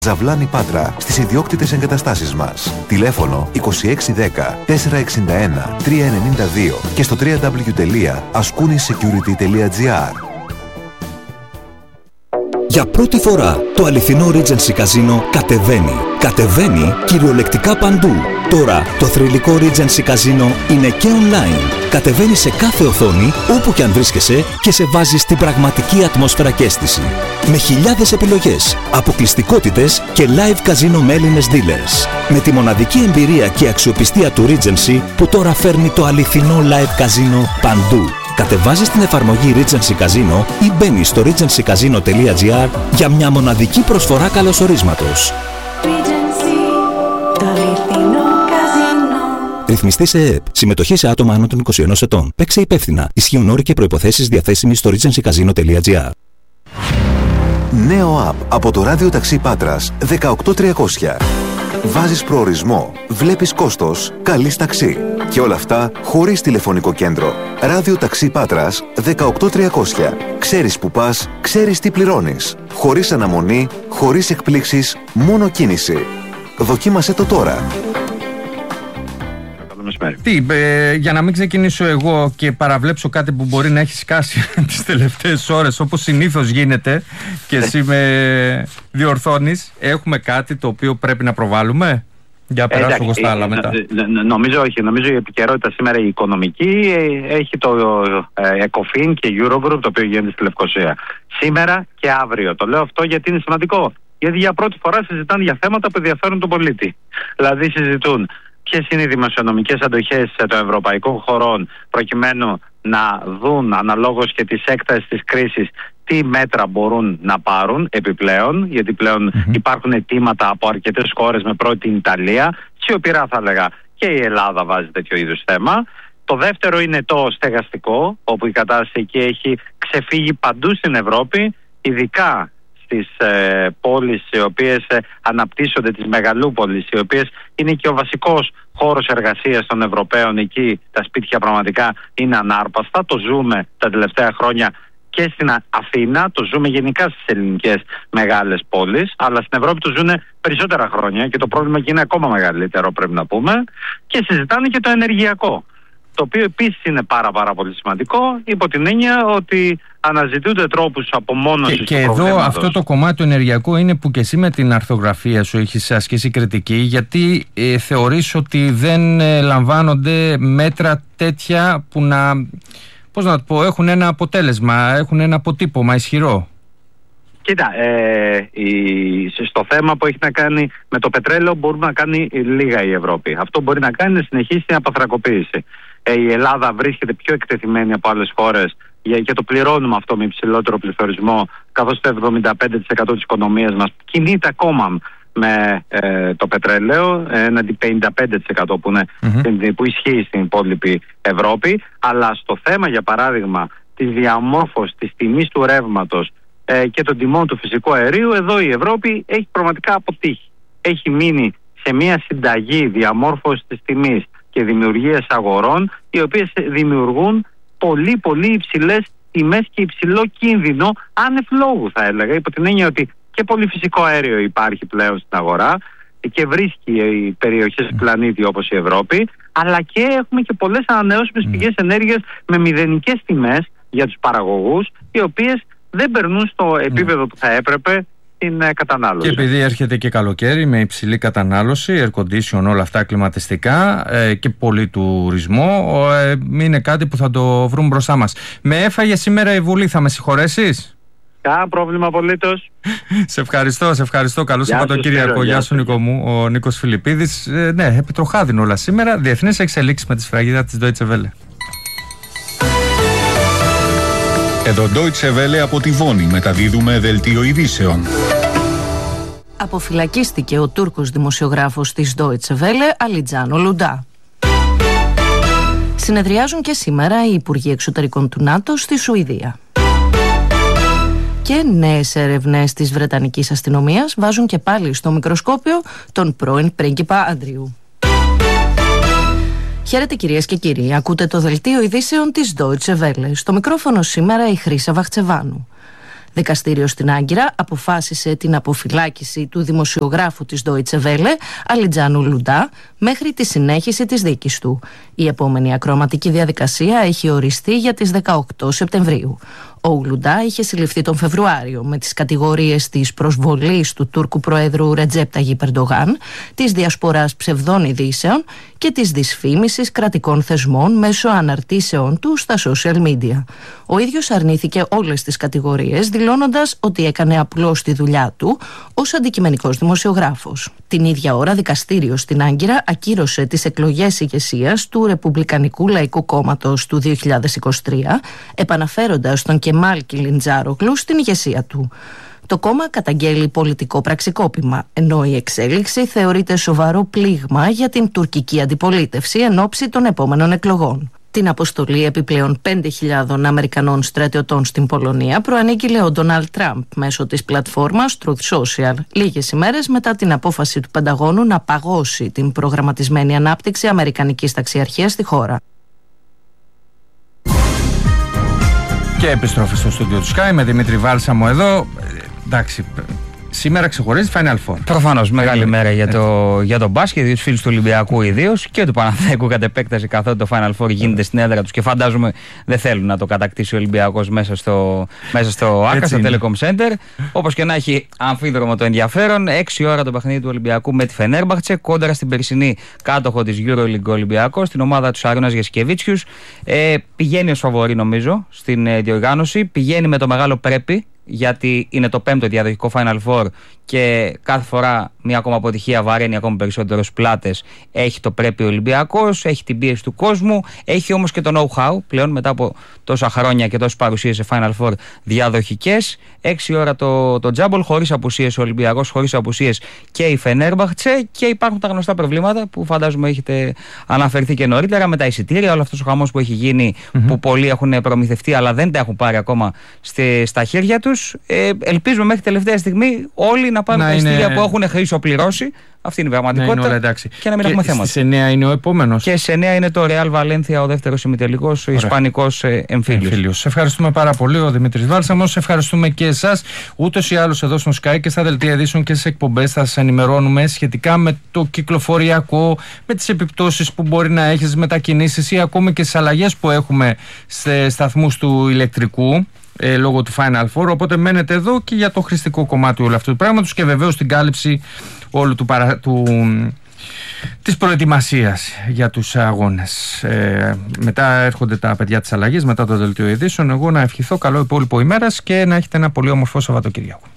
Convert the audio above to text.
Ζαβλάνη Πάτρα, στις ιδιόκτητες εγκαταστάσεις μας. Τηλέφωνο 2610 461 392 και στο www.askounisecurity.gr. Για πρώτη φορά το αληθινό Regency Casino κατεβαίνει. Κατεβαίνει κυριολεκτικά παντού. Τώρα το θρυλικό Regency Casino είναι και online. Κατεβαίνει σε κάθε οθόνη, όπου και αν βρίσκεσαι, και σε βάζει στην πραγματική ατμόσφαιρα και αίσθηση. Με χιλιάδες επιλογές, αποκλειστικότητες και live casino με Έλληνες dealers. Με τη μοναδική εμπειρία και αξιοπιστία του Regency που τώρα φέρνει το αληθινό live casino παντού. Κατεβάζεις την εφαρμογή Regency Casino ή μπαίνεις στο regencycasino.gr για μια μοναδική προσφορά καλωσορίσματος. Regency, το αληθινό καζίνο. Ρυθμιστή σε ΕΕΠ. Συμμετοχή σε άτομα άνω των 21 ετών. Παίξε υπεύθυνα. Ισχύουν όροι και προϋποθέσεις διαθέσιμοι στο regencycasino.gr. Νέο app από το ράδιο ταξί Πάτρας 18300. Βάζεις προορισμό, βλέπεις κόστος, καλείς ταξί. Και όλα αυτά χωρίς τηλεφωνικό κέντρο. Ράδιο ταξί Πάτρας 18300. Ξέρεις που πας, ξέρεις τι πληρώνεις. Χωρίς αναμονή, χωρίς εκπλήξεις, μόνο κίνηση. Δοκίμασέ το τώρα. Για να μην ξεκινήσω εγώ και παραβλέψω κάτι που μπορεί να έχει σκάσει τις τελευταίες ώρες, όπως συνήθως γίνεται, και εσύ με διορθώνεις, έχουμε κάτι το οποίο πρέπει να προβάλλουμε? Για περάσω εγώ στα άλλα μετά. Νομίζω όχι. Νομίζω η επικαιρότητα σήμερα η οικονομική έχει το ECOFIN και Eurogroup, το οποίο γίνεται στη Λευκοσία. Σήμερα και αύριο. Το λέω αυτό γιατί είναι σημαντικό. Γιατί για πρώτη φορά συζητάνε για θέματα που ενδιαφέρουν τον πολίτη. Δηλαδή συζητούν ποιες είναι οι δημοσιονομικές αντοχές των ευρωπαϊκών χωρών, προκειμένου να δουν αναλόγως και της έκτασης της κρίσης τι μέτρα μπορούν να πάρουν επιπλέον, γιατί πλέον υπάρχουν αιτήματα από αρκετές χώρες, με πρώτη την Ιταλία, σιωπηρά θα έλεγα και η Ελλάδα βάζει τέτοιο είδους θέμα. Το δεύτερο είναι το στεγαστικό, όπου η κατάσταση εκεί έχει ξεφύγει παντού στην Ευρώπη, ειδικά στις πόλεις οι οποίες αναπτύσσονται, τις μεγαλούπολεις, οι οποίες είναι και ο βασικός χώρος εργασίας των Ευρωπαίων. Εκεί τα σπίτια πραγματικά είναι ανάρπαστα. Το ζούμε τα τελευταία χρόνια και στην Αθήνα, το ζούμε γενικά στις ελληνικές μεγάλες πόλεις, αλλά στην Ευρώπη το ζουν περισσότερα χρόνια και το πρόβλημα εκεί είναι ακόμα μεγαλύτερο, πρέπει να πούμε. Και συζητάνε και το ενεργειακό, το οποίο επίσης είναι πάρα πολύ σημαντικό, υπό την έννοια ότι αναζητούνται τρόπους απομόνωσης του προβλήματος. Και εδώ αυτό το κομμάτι του ενεργειακού είναι που και εσύ με την αρθογραφία σου έχεις ασκήσει κριτική, γιατί θεωρείς ότι δεν λαμβάνονται μέτρα τέτοια που να, πώς να το πω, έχουν ένα αποτέλεσμα, έχουν ένα αποτύπωμα ισχυρό. Κοίτα, στο θέμα που έχει να κάνει με το πετρέλαιο μπορούμε να κάνει λίγα η Ευρώπη. Αυτό μπορεί να κάνει να συνεχίσει την απαθρακοποίηση. Η Ελλάδα βρίσκεται πιο εκτεθειμένη από άλλες χώρες και το πληρώνουμε αυτό με υψηλότερο πληθωρισμό, καθώς το 75% της οικονομίας μας κινείται ακόμα με το πετρέλαιο, έναντι 55% που ισχύει στην υπόλοιπη Ευρώπη. Αλλά στο θέμα, για παράδειγμα, της διαμόρφωσης της τιμής του ρεύματος και των τιμών του φυσικού αερίου, εδώ η Ευρώπη έχει πραγματικά αποτύχει. Έχει μείνει σε μια συνταγή διαμόρφωσης της τιμής και δημιουργίας αγορών, οι οποίες δημιουργούν πολύ υψηλές τιμές και υψηλό κίνδυνο άνευ λόγου, θα έλεγα, υπό την έννοια ότι και πολύ φυσικό αέριο υπάρχει πλέον στην αγορά και βρίσκει οι περιοχές του πλανήτη όπως η Ευρώπη, αλλά και έχουμε και πολλές ανανεώσιμες πηγές ενέργειας με μηδενικές τιμές για τους παραγωγούς, οι οποίες δεν περνούν στο επίπεδο που θα έπρεπε την κατανάλωση. Και επειδή έρχεται και καλοκαίρι με υψηλή κατανάλωση, air condition, όλα αυτά κλιματιστικά και πολύ τουρισμό, είναι κάτι που θα το βρουν μπροστά μας. Με έφαγε σήμερα η Βουλή, θα με συγχωρέσεις? Κανένα πρόβλημα απολύτως. Σε ευχαριστώ. Καλό Σαββατοκύριακο. Γεια σου, Νίκο μου. Ο Νίκος Φιλιππίδης. Ναι, επιτροχάδινο όλα σήμερα. Διεθνείς εξελίξεις με τη σφραγίδα της Deutsche Welle. Εδώ Deutsche Welle από τη Βόνη μεταδίδουμε δελτίο ειδήσεων. Αποφυλακίστηκε ο Τούρκος δημοσιογράφος της Deutsche Welle, Αλιτζάνο Λουντά. Συνεδριάζουν και σήμερα οι Υπουργοί Εξωτερικών του ΝΑΤΟ στη Σουηδία. Και νέες έρευνες της Βρετανικής αστυνομίας βάζουν και πάλι στο μικροσκόπιο τον πρώην πρίγκιπα Αντριού. Χαίρετε κυρίες και κύριοι, ακούτε το δελτίο ειδήσεων της Deutsche Welle. Στο μικρόφωνο σήμερα η Χρύσα Βαχτσεβάνου. Δικαστήριο στην Άγκυρα αποφάσισε την αποφυλάκηση του δημοσιογράφου της Deutsche Welle, Αλιτζάνου Λουντά, μέχρι τη συνέχιση της δίκης του. Η επόμενη ακροαματική διαδικασία έχει οριστεί για τις 18 Σεπτεμβρίου. Ο Λουντά είχε συλληφθεί τον Φεβρουάριο με τις κατηγορίες της προσβολής του Τούρκου Προέδρου Ρετζέπ Ταγιπ Ερντογάν, της διασποράς ψευδών ειδήσεων και της δυσφήμισης κρατικών θεσμών μέσω αναρτήσεων του στα social media. Ο ίδιος αρνήθηκε όλες τις κατηγορίες, δηλώνοντας ότι έκανε απλώς τη δουλειά του ως αντικειμενικός δημοσιογράφος. Την ίδια ώρα, δικαστήριο στην Άγκυρα ακύρωσε τις εκλογές ηγεσίας του Ρεπουμπλικανικού Λαϊκού Κόμματος του 2023, επαναφέροντας τον Κεμάλ Κιλιντζάρογλου στην ηγεσία του. Το κόμμα καταγγέλει πολιτικό πραξικόπημα, ενώ η εξέλιξη θεωρείται σοβαρό πλήγμα για την τουρκική αντιπολίτευση εν ώψη των επόμενων εκλογών. Την αποστολή επιπλέον 5.000 Αμερικανών στρατιωτών στην Πολωνία προανήγγειλε ο Ντόναλντ Τραμπ μέσω της πλατφόρμας Truth Social, λίγες ημέρες μετά την απόφαση του Πενταγώνου να παγώσει την προγραμματισμένη ανάπτυξη αμερικανικής ταξιαρχίας στη χώρα. Και επιστροφή στο στούντιο του Sky με Δημήτρη Βάλσαμο εδώ. Εντάξει, σήμερα ξεχωρίζει Final Four. Προφανώς, μεγάλη μέρα για το μπάσκετ, για τους φίλους του Ολυμπιακού ιδίως και του Παναθηναϊκού κατ' επέκταση, καθότι το Final Four γίνεται στην έδρα τους και φαντάζομαι δεν θέλουν να το κατακτήσει ο Ολυμπιακός μέσα στο ΆΚΑ, στο Telecom Center. Όπως και να έχει, αμφίδρομο το ενδιαφέρον. 6 ώρα το παιχνίδι του Ολυμπιακού με τη Φενέρμπαχτσε, κόντρα στην περσινή κάτοχο της EuroLeague Ολυμπιακός, στην ομάδα του Σαρώνας Γεσκεβίτσιους. Πηγαίνει ως φαβορί νομίζω στην διοργάνωση, πηγαίνει με το μεγάλο πρέπει, γιατί είναι το 5ο διαδοχικό Final Four και κάθε φορά μια ακόμα αποτυχία βαραίνει ακόμα περισσότερο πλάτες. Έχει το πρέπει ο Ολυμπιακός, έχει την πίεση του κόσμου, έχει όμως και το know-how πλέον μετά από τόσα χρόνια και τόσες παρουσίες σε Final Four διαδοχικές. 6 ώρα το τζάμπολ, χωρίς απουσίες ο Ολυμπιακός, χωρίς απουσίες και η Φενέρμπαχτσε, και υπάρχουν τα γνωστά προβλήματα που φαντάζομαι έχετε αναφερθεί και νωρίτερα με τα εισιτήρια, όλο αυτός ο χαμός που έχει γίνει, που πολλοί έχουν προμηθευτεί αλλά δεν τα έχουν πάρει ακόμα στα χέρια τους. Ελπίζουμε μέχρι τελευταία στιγμή όλοι να πάρουν τα εισιτήρια που έχουν χρυσοπληρώσει. Αυτή είναι η πραγματικότητα. Και να μην έχουμε θέματα. Στις 9 είναι ο επόμενος. Και στις 9 είναι το Real Valencia, ο δεύτερος ημιτελικός, ο ισπανικός εμφύλιος. Σε ευχαριστούμε πάρα πολύ, ο Δημήτρης Βάλσαμος. Σε ευχαριστούμε και εσάς. Ούτως ή άλλως εδώ στο Sky και στα δελτία ειδήσεων και στις εκπομπές θα σας ενημερώνουμε σχετικά με το κυκλοφοριακό, με τις επιπτώσεις που μπορεί να έχει στις μετακινήσεις ή ακόμη και στις αλλαγές που έχουμε σε σταθμούς του ηλεκτρικού λόγω του Final Four. Οπότε μένετε εδώ και για το χρηστικό κομμάτι όλου αυτού του πράγματος και βεβαίως την κάλυψη όλου της προετοιμασίας για τους αγώνες. Μετά έρχονται τα παιδιά της αλλαγής, μετά το δελτίο ειδήσεων. Εγώ να ευχηθώ καλό υπόλοιπο ημέρας και να έχετε ένα πολύ όμορφο Σαββατοκύριακο.